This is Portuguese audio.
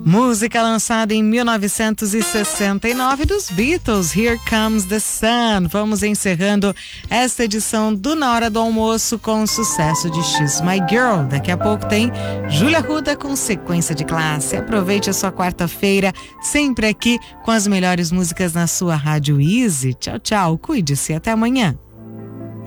Música lançada em 1969 dos Beatles, Here Comes the Sun. Vamos encerrando esta edição do Na Hora do Almoço com o sucesso de She's My Girl. Daqui a pouco tem Júlia Arruda com Sequência de Classe. Aproveite a sua quarta-feira, sempre aqui com as melhores músicas na sua Rádio Easy. Tchau, tchau. Cuide-se. Até amanhã.